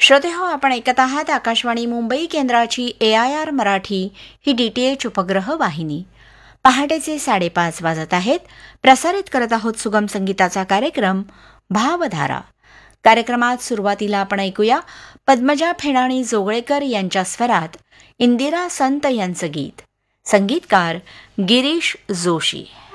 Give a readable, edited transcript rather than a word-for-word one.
श्रोतेहो, आपण ऐकत आहात आकाशवाणी मुंबई केंद्राची AIR मराठी ही DTH उपग्रह वाहिनी. पहाटेचे 5:30 वाजत आहेत. प्रसारित करत आहोत सुगम संगीताचा कार्यक्रम भावधारा. कार्यक्रमात सुरुवातीला आपण ऐकूया पद्मजा फेणाणी जोगळेकर यांच्या स्वरात इंदिरा संत यांचं गीत. संगीतकार गिरीश जोशी.